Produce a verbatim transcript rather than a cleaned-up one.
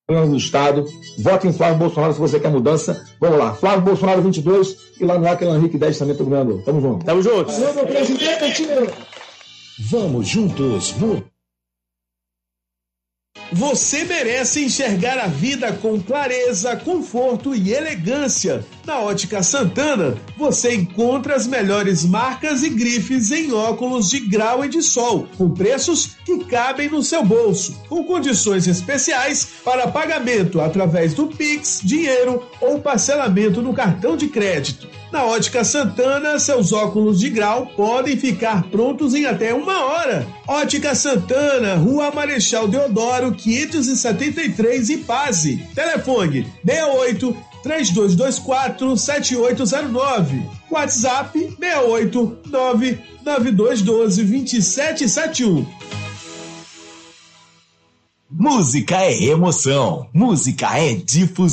do Estado. Vote em Flávio Bolsonaro se você quer mudança. Vamos lá, Flávio Bolsonaro vinte e dois e lá no Acre Henrique dez também, todo governador. Tamo junto. Tamo junto. Meu presidente. Vamos juntos. Você merece enxergar a vida com clareza, conforto e elegância. Na Ótica Santana, você encontra as melhores marcas e grifes em óculos de grau e de sol, com preços que cabem no seu bolso, com condições especiais para pagamento através do Pix, dinheiro ou parcelamento no cartão de crédito. Na Ótica Santana, seus óculos de grau podem ficar prontos em até uma hora. Ótica Santana, Rua Marechal Deodoro, quinhentos e setenta e três, Ipase. Telefone seis oito, três dois dois quatro, sete oito zero nove. WhatsApp seis oito, nove nove dois um dois, dois sete sete um. Música é emoção. Música é difusão.